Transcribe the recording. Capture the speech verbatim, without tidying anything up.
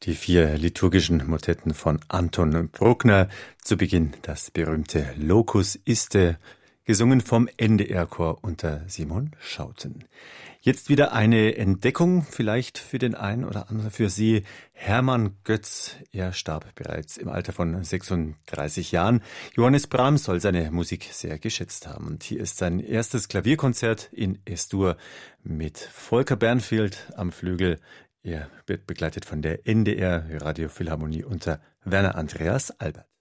Die vier liturgischen Motetten von Anton Bruckner. Zu Beginn das berühmte Locus iste, gesungen vom N D R-Chor unter Simon Schouten. Jetzt wieder eine Entdeckung, vielleicht für den einen oder anderen für Sie. Hermann Götz, er starb bereits im Alter von sechsunddreißig Jahren. Johannes Brahms soll seine Musik sehr geschätzt haben. Und hier ist sein erstes Klavierkonzert in Es-Dur mit Volker Bernfield am Flügel. Er wird begleitet von der N D R Radiophilharmonie unter Werner Andreas Albert.